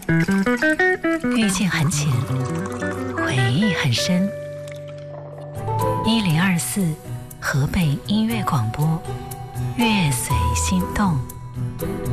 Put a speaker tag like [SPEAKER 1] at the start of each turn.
[SPEAKER 1] 遇见很浅，回忆很深。1024河北音乐广播，乐随心动。